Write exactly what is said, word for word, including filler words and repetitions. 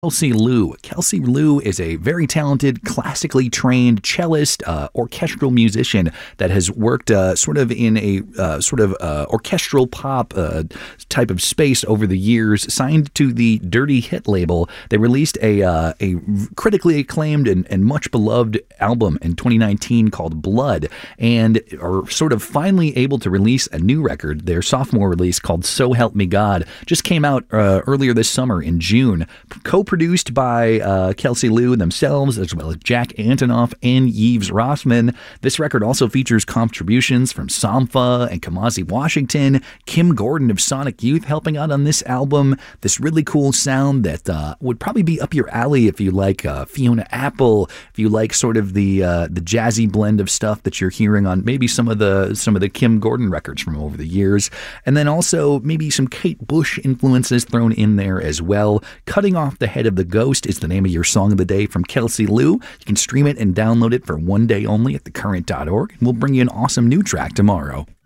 Kelsey Lu. Kelsey Lu is a very talented, classically trained cellist, uh, orchestral musician that has worked uh, sort of in a uh, sort of uh, orchestral pop uh, type of space over the years. Signed to the Dirty Hit label, they released a uh, a critically acclaimed and, and much beloved album in twenty nineteen called Blood, and are sort of finally able to release a new record. Their sophomore release called So Help Me God just came out uh, earlier this summer in June. Co Produced by uh, Kelsey Lu themselves, as well as Jack Antonoff and Yves Rossman. This record also features contributions from Sampha and Kamasi Washington, Kim Gordon of Sonic Youth helping out on this album. This really cool sound that uh, would probably be up your alley if you like uh, Fiona Apple, if you like sort of the uh, the jazzy blend of stuff that you're hearing on maybe some of the some of the Kim Gordon records from over the years, and then also maybe some Kate Bush influences thrown in there as well. Cutting Off the Head of the Ghost is the name of your song of the day from Kelsey Lu. You can stream it and download it for one day only at the current dot org, and we'll bring you an awesome new track tomorrow.